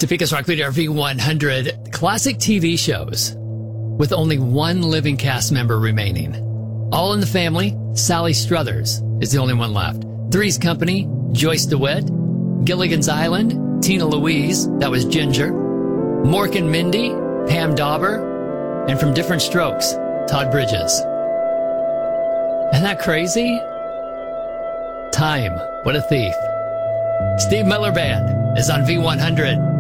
Topeka's Rock Leader V100 classic TV shows with only one living cast member remaining. All in the Family, Sally Struthers is the only one left. Three's Company, Joyce DeWitt. Gilligan's Island, Tina Louise, that was Ginger. Mork and Mindy, Pam Dauber. And from Different Strokes, Todd Bridges. Isn't that crazy? Time, what a thief. Steve Miller Band is on V100.